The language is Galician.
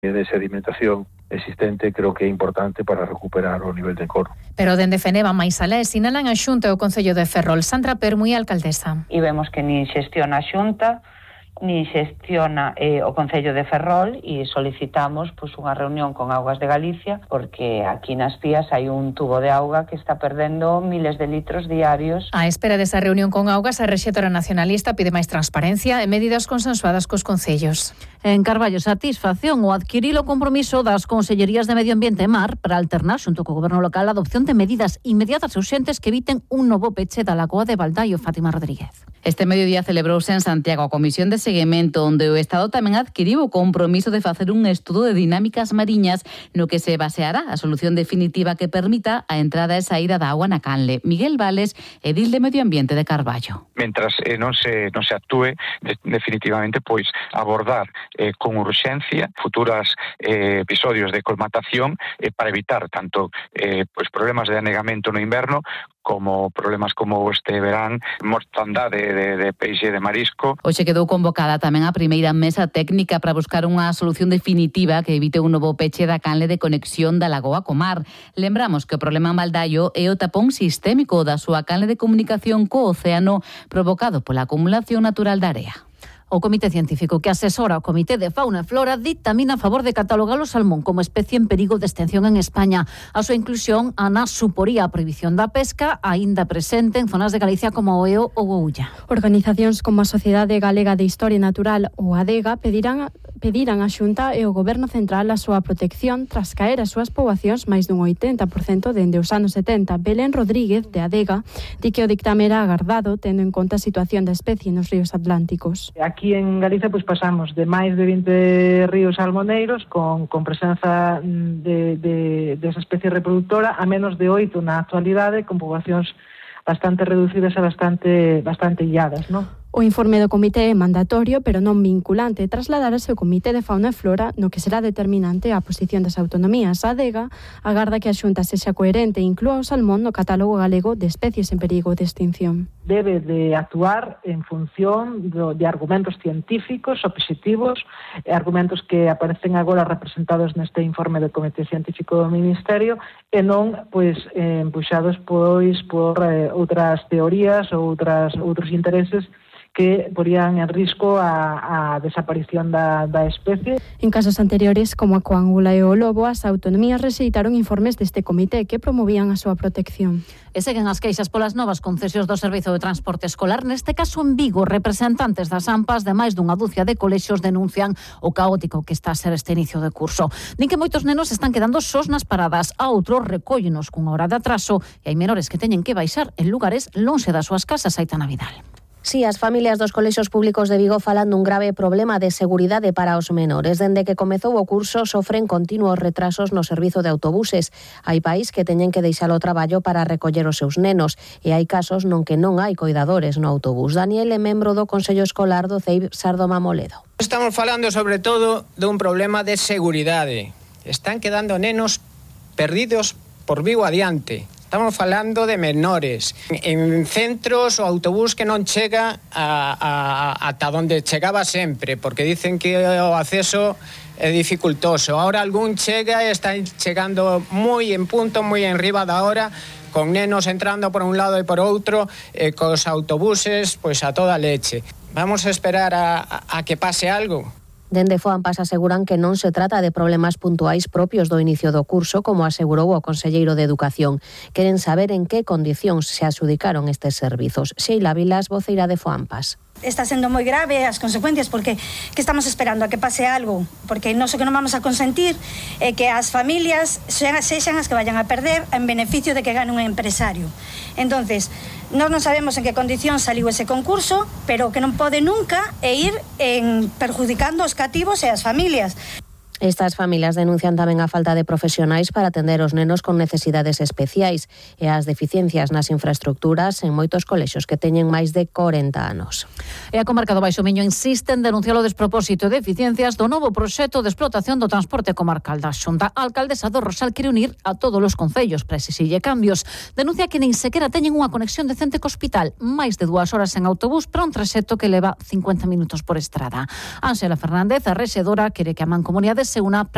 de sedimentación existente creo que é importante para recuperar o nivel de encoro. Pero dende Feneva máis alá sinalan a Xunta e o Concello de Ferrol. Sandra Permui, alcaldesa. E vemos que nin xestiona a Xunta, nin xestiona o Concello de Ferrol e solicitamos unha reunión con Augas de Galicia porque aquí nas Cías hai un tubo de auga que está perdendo miles de litros diarios. A espera desa reunión con Augas, a rexedora nacionalista pide máis transparencia e medidas consensuadas cos concellos. En Carballo, satisfacción o adquirir o compromiso das Consellerías de Medio Ambiente e Mar para alternar xunto co Goberno local a adopción de medidas inmediatas e urxentes que eviten un novo peche da lagoa de Baldaio. Fátima Rodríguez. Este mediodía celebrouse en Santiago a Comisión de Seguimento, onde o Estado tamén adquiriu o compromiso de facer un estudo de dinámicas mariñas no que se baseará a solución definitiva que permita a entrada e saída da agua na canle. Miguel Vales, edil de Medio Ambiente de Carballo. Mentras non se actúe definitivamente, pois abordar con urxencia futuras episodios de colmatación para evitar tanto problemas de anegamento no inverno como problemas como este verán, mortandade de peixe de marisco. Hoxe quedou convocada tamén a primeira mesa técnica para buscar unha solución definitiva que evite un novo peche da canle de conexión da lagoa co mar. Lembramos que o problema en Baldaio é o tapón sistémico da súa canle de comunicación co océano provocado pola acumulación natural da area. O Comité Científico que asesora o Comité de Fauna e Flora dictamina a favor de catalogar o salmón como especie en perigo de extinción en España. A súa inclusión suporía a prohibición da pesca aínda presente en zonas de Galicia como o Eo ou o Ulla. Organizacións como a Sociedade Galega de Historia Natural ou ADEGA pedirán a Xunta e o Goberno Central a súa protección tras caer as súas poboacións máis dun 80% dende os anos 70. Belén Rodríguez, de ADEGA, di que o dictame era agardado tendo en conta a situación da especie nos ríos atlánticos. Aquí en Galicia pasamos de máis de 20 ríos salmoneiros con presenza desa especie reproductora a menos de 8 na actualidade, con poboacións bastante reducidas e bastante illadas, non? O informe do comité é mandatorio, pero non vinculante, trasladarase ao Comité de Fauna e Flora, no que será determinante a posición das autonomías. A ADEGA agarda que a Xunta sexa coherente e inclúa o salmón no catálogo galego de especies en perigo de extinción. Debe de actuar en función de argumentos científicos, obxectivos, argumentos que aparecen agora representados neste informe do Comité Científico do Ministerio e non empuxados por outras teorías ou outros intereses que porían en risco a desaparición da especie. En casos anteriores, como a coángula e o lobo, as autonomías rexeitaron informes deste comité que promovían a súa protección. E seguen as queixas polas novas concesións do Servizo de Transporte Escolar. Neste caso, en Vigo, representantes das AMPAs de máis dunha dúcia de colexios denuncian o caótico que está a ser este inicio de curso. Din que moitos nenos están quedando sós nas paradas, a outros recóllenos cunha hora de atraso e hai menores que teñen que baixar en lugares lonxe das súas casas. Aitana Vidal. Si, as familias dos colexios públicos de Vigo falan dun grave problema de seguridade para os menores. Dende que comezou o curso sofren continuos retrasos no servizo de autobuses. Hai pais que teñen que deixar o traballo para recoller os seus nenos e hai casos non que non hai coidadores no autobús. Daniel é membro do Consello Escolar do CEIB Sardoma Moledo. Estamos falando sobre todo dun problema de seguridade. Están quedando nenos perdidos por Vigo adiante. Estamos falando de menores en centros o autobús que non chega ata onde chegaba sempre, porque dicen que o acceso é dificultoso. Ahora algún chega e está chegando moi en punto, moi en riba da hora, con nenos entrando por un lado e por outro, cos autobuses a toda leche. Vamos a esperar a que pase algo. Dende FOAMPAS aseguran que non se trata de problemas puntuais propios do inicio do curso, como asegurou o conselleiro de Educación. Queren saber en que condicións se adxudicaron estes servizos. Sheila Vilas, voceira de FOAMPAS. Está sendo moi grave as consecuencias porque que estamos esperando a que pase algo, porque non o que non vamos a consentir é que as familias sexan as que vayan a perder en beneficio de que gane un empresario. Entonces, nós non sabemos en que condición saliu ese concurso, pero que non pode nunca ir perjudicando os cativos e as familias. Estas familias denuncian tamén a falta de profesionais para atender os nenos con necesidades especiais e as deficiencias nas infraestructuras en moitos colexios que teñen máis de 40 anos. E a comarca do Baixo Miño insiste en denunciar o despropósito e deficiencias do novo proxecto de explotación do transporte comarcal da Xunta. A alcaldesa do Rosal quere unir a todos os concellos para exixirlle cambios. Denuncia que nin sequera teñen unha conexión decente co hospital, máis de 2 horas en autobús para un traxecto que leva 50 minutos por estrada. Ángela Fernández, a rexedora, quere que a Mancomunidade se una